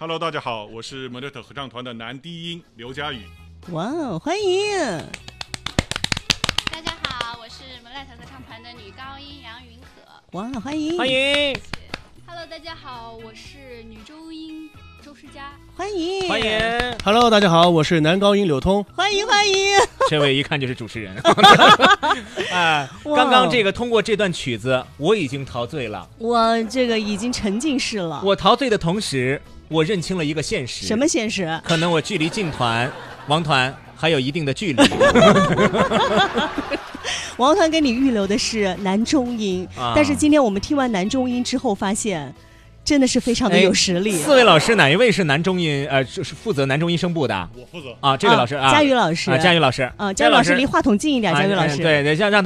Hello， 大家好，我是蒙特特合唱团的男低音刘佳宇。 哇，欢迎！ 大家好，我是蒙特特合唱团的女高音杨云可。 哇，欢迎！ 欢迎！ Hello， 大家好，我是女中音周诗佳。 欢迎！ 欢迎 ！Hello， 大家好，我是男高音柳通。 欢迎欢迎！ 这位一看就是主持人。刚刚这个通过这段曲子，我已经陶醉了。 我这个已经沉浸式了。 我陶醉的同时，我认清了一个现实。 什么现实？ 可能我距离劲团、王团还有一定的距离。 王团给你预留的是男中音，但是今天我们听完男中音之后，发现真的是非常的有实力。 四位老师哪一位是男中音？是负责男中音声部的？ 我负责啊，这位老师啊， 佳宇老师， 佳宇老师， 佳宇老师离话筒近一点，佳宇老师， 对，让